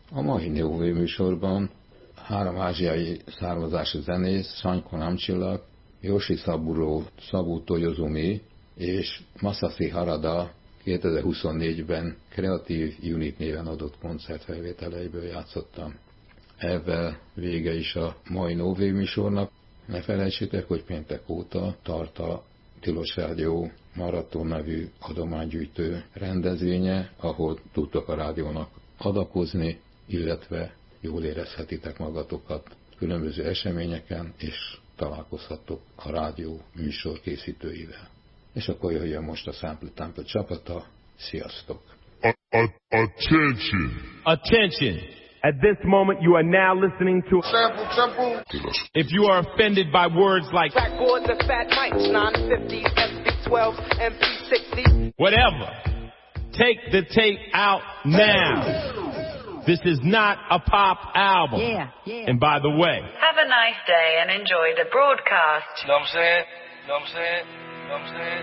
A mai Nové műsorban 3 ázsiai származású zenész, Sanko Namcsilak, Yoshi Saburo, Sabu Toyozumi és Masashi Harada 2024-ben Creative Unit néven adott koncertfelvételeiből játszottam. Ezzel vége is a mai Nové műsornak. Ne felejtsétek, hogy péntek óta tart a Tilos Rádió Maraton nevű adománygyűjtő rendezvénye, ahol tudtok a rádiónak adakozni, illetve jól érezhetitek magatokat különböző eseményeken, és találkozhattok a rádió műsor készítőivel. És akkor jöjjön most a Sample Temple csapata. Sziasztok! Attention! Attention! At this moment, you are now listening to Sample Temple. If you are offended by words like backboards and fat mics, 950s, SP12, MP60s, whatever, take the tape out now. This is not a pop album. Yeah. And by the way, have a nice day and enjoy the broadcast. Know what I'm saying?